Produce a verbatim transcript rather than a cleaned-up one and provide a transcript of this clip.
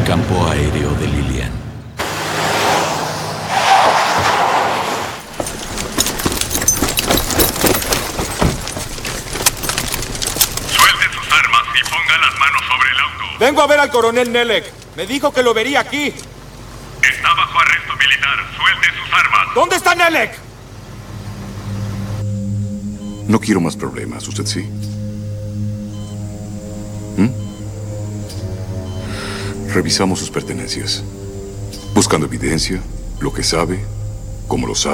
campo aéreo de Lilian. Suelten sus armas y pongan las manos sobre el auto. Vengo a ver al coronel Nelek. Me dijo que lo vería aquí. Está bajo arresto militar. Suelten sus armas. ¿Dónde está Nelek? No quiero más problemas. ¿Usted sí? ¿Mm? Revisamos sus pertenencias. Buscando evidencia, lo que sabe, cómo lo sabe.